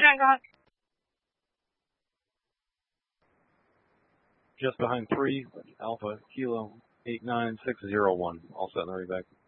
Just behind 3, Alpha Kilo 89601. All set in the revac.